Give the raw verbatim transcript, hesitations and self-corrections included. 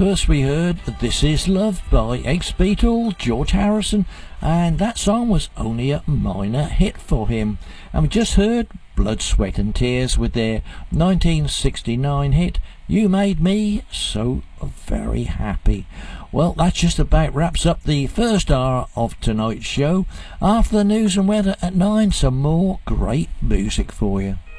First we heard This Is Love by ex-Beatle George Harrison, and that song was only a minor hit for him. And we just heard Blood, Sweat and Tears with their nineteen sixty-nine hit You Made Me So Very Happy. Well, that just about wraps up the first hour of tonight's show. After the news and weather at nine, some more great music for you.